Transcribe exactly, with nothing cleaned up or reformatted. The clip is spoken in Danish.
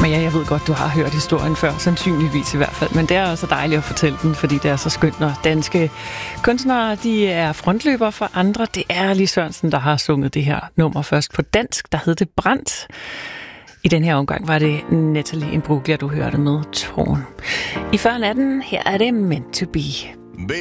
Men ja, jeg ved godt, du har hørt historien før, sandsynligvis i hvert fald. Men det er også dejligt at fortælle den, fordi det er så skønt, når danske kunstnere de er frontløbere for andre. Det er Lis Sørensen, der har sunget det her nummer først på dansk. Der hed det Brændt. I den her omgang var det Natalie Imbruglia, du hørte med Tårn. I før natten, her er det Meant to Be.